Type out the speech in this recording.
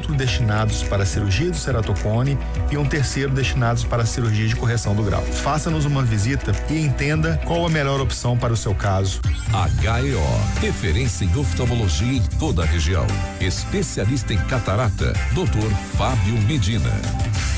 4 destinados para a cirurgia do ceratocone e um terceiro destinados para a cirurgia de correção do grau. Faça-nos uma visita e entenda qual a melhor opção para o seu caso. HEO, referência em oftalmologia em toda a região. Especialista em catarata, Dr. Fábio Medina.